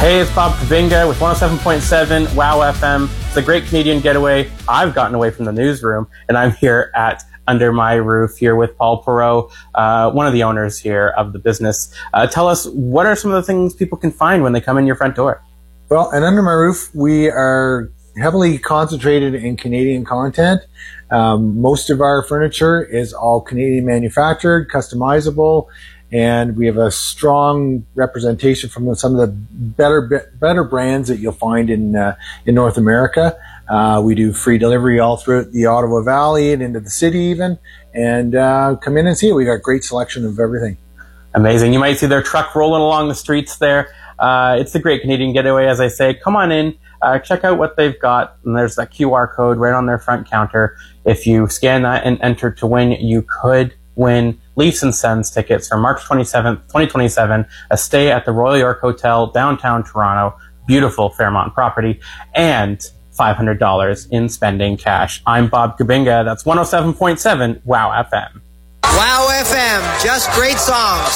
Hey, it's Bob Kubinga with 107.7 WOW FM. It's a great Canadian getaway. I've gotten away from the newsroom, and I'm here at Under My Roof here with Paul Perreault, one of the owners here of the business. Tell us, what are some of the things people can find when they come in your front door? Well, at Under My Roof, we are heavily concentrated in Canadian content. Most of our furniture is all Canadian manufactured, customizable, and we have a strong representation from some of the better brands that you'll find in North America. We do free delivery all throughout the Ottawa Valley and into the city even, and come in and see it. We got a great selection of everything. Amazing. You might see their truck rolling along the streets there. It's the great Canadian getaway, as I say. Come on in, check out what they've got, and there's that QR code right on their front counter. If you scan that and enter to win, you could win Leafs and Sens tickets for March 27th, 2027, a stay at the Royal York Hotel, downtown Toronto, beautiful Fairmont property, and $500 in spending cash. I'm Bob Kubinga. That's 107.7 WOW FM. WOW FM, just great songs.